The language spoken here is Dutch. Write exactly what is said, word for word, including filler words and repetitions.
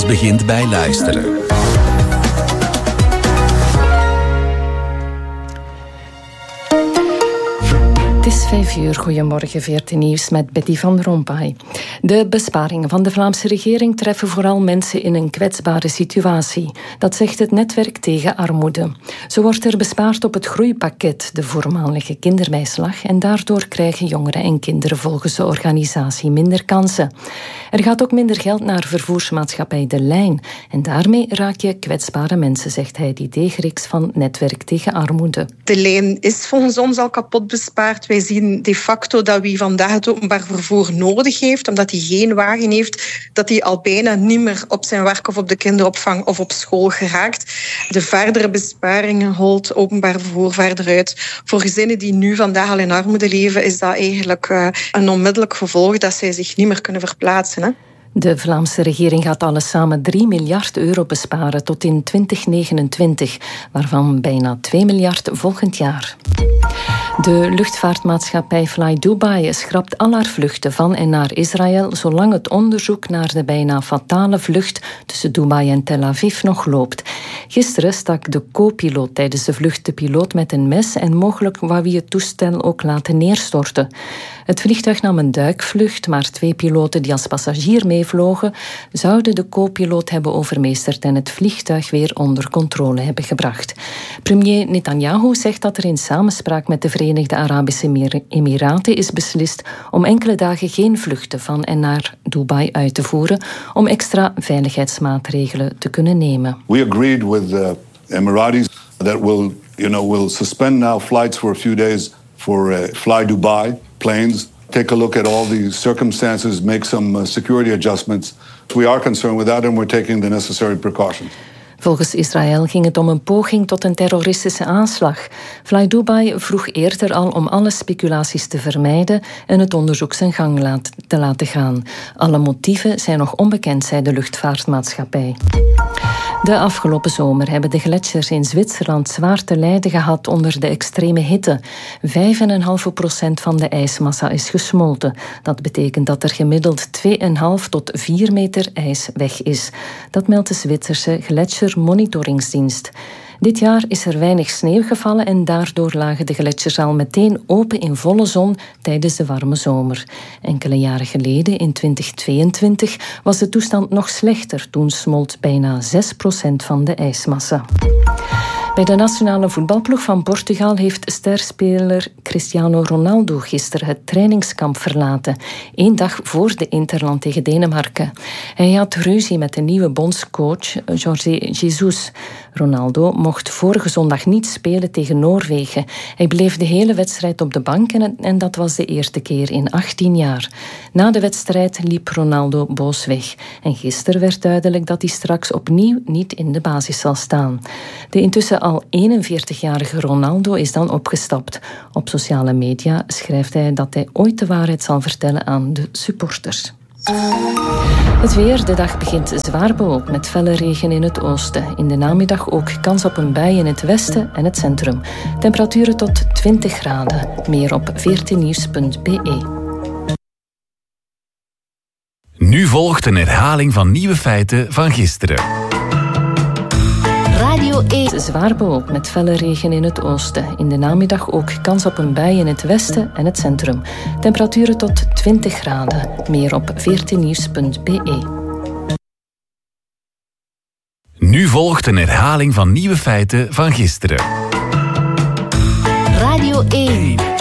begint bij luisteren. Het is vijf uur. Goedemorgen, V R T Nieuws met Betty van Rompuy. De besparingen van de Vlaamse regering treffen vooral mensen in een kwetsbare situatie. Dat zegt het netwerk tegen armoede. Zo wordt er bespaard op het groeipakket, de voormalige kinderbijslag, en daardoor krijgen jongeren en kinderen volgens de organisatie minder kansen. Er gaat ook minder geld naar vervoersmaatschappij De Lijn. En daarmee raak je kwetsbare mensen, zegt Heidi Degerix van Netwerk tegen Armoede. De lijn is volgens ons al kapot bespaard. Wij zien de facto dat wie vandaag het openbaar vervoer nodig heeft, omdat hij geen wagen heeft, dat hij al bijna niet meer op zijn werk of op de kinderopvang of op school geraakt. De verdere besparingen holt openbaar vervoer verder uit. Voor gezinnen die nu vandaag al in armoede leven, is dat eigenlijk uh, een onmiddellijk gevolg dat zij zich niet meer kunnen verplaatsen. Hè? De Vlaamse regering gaat alles samen drie miljard euro besparen tot in twintig negenentwintig, waarvan bijna twee miljard volgend jaar. De luchtvaartmaatschappij Fly Dubai schrapt al haar vluchten van en naar Israël, zolang het onderzoek naar de bijna fatale vlucht tussen Dubai en Tel Aviv nog loopt. Gisteren stak de co-piloot tijdens de vlucht de piloot met een mes en mogelijk wou hij het toestel ook laten neerstorten. Het vliegtuig nam een duikvlucht, maar twee piloten die als passagier meevlogen zouden de co-piloot hebben overmeesterd en het vliegtuig weer onder controle hebben gebracht. Premier Netanyahu zegt dat er in samenspraak met de Verenigde Arabische Emiraten is beslist om enkele dagen geen vluchten van en naar Dubai uit te voeren om extra veiligheidsmaatregelen te kunnen nemen. We agreed with the Emiratis that we'll, you know, we'll suspend now flights for a few days for uh, Fly Dubai planes. Take a look at all the circumstances, make some uh, security adjustments. We are concerned with that and we're taking the necessary precautions. Volgens Israël ging het om een poging tot een terroristische aanslag. Fly Dubai vroeg eerder al om alle speculaties te vermijden en het onderzoek zijn gang laat, te laten gaan. Alle motieven zijn nog onbekend, zei de luchtvaartmaatschappij. De afgelopen zomer hebben de gletsjers in Zwitserland zwaar te lijden gehad onder de extreme hitte. Vijf komma vijf procent van de ijsmassa is gesmolten. Dat betekent dat er gemiddeld twee komma vijf tot vier meter ijs weg is. Dat meldt de Zwitserse gletsjermonitoringsdienst. Dit jaar is er weinig sneeuw gevallen en daardoor lagen de gletsjers al meteen open in volle zon tijdens de warme zomer. Enkele jaren geleden, in twintig tweeëntwintig, was de toestand nog slechter. Toen smolt bijna zes procent van de ijsmassa. Bij de nationale voetbalploeg van Portugal heeft sterspeler Cristiano Ronaldo gisteren het trainingskamp verlaten. Eén dag voor de Interland tegen Denemarken. Hij had ruzie met de nieuwe bondscoach Jorge Jesus. Ronaldo mocht vorige zondag niet spelen tegen Noorwegen. Hij bleef de hele wedstrijd op de bank en, en dat was de eerste keer in achttien jaar. Na de wedstrijd liep Ronaldo boos weg. En gisteren werd duidelijk dat hij straks opnieuw niet in de basis zal staan. De intussen al eenenveertigjarige Ronaldo is dan opgestapt. Op sociale media schrijft hij dat hij ooit de waarheid zal vertellen aan de supporters. Het weer. De dag begint zwaar bewolkt met felle regen in het oosten. In de namiddag ook kans op een bui in het westen en het centrum. Temperaturen tot twintig graden. Meer op v r t nieuws punt b e. Nu volgt een herhaling van nieuwe feiten van gisteren. Radio één. Zwaar bewolkt met felle regen in het oosten. In de namiddag ook kans op een bui in het westen en het centrum. Temperaturen tot twintig graden. Meer op v r t nieuws punt b e. Nu volgt een herhaling van nieuwe feiten van gisteren. Radio één.